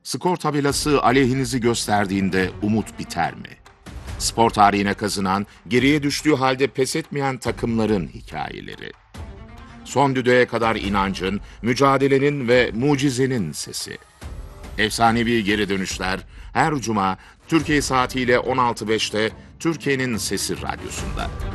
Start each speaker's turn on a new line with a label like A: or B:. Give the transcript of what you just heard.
A: Skor tabelası aleyhinizi gösterdiğinde umut biter mi? Spor tarihine kazınan, geriye düştüğü halde pes etmeyen takımların hikayeleri. Son düdüğe kadar inancın, mücadelenin ve mucizenin sesi. Efsanevi geri dönüşler her cuma Türkiye saatiyle 16.05'te Türkiye'nin Sesi Radyosu'nda.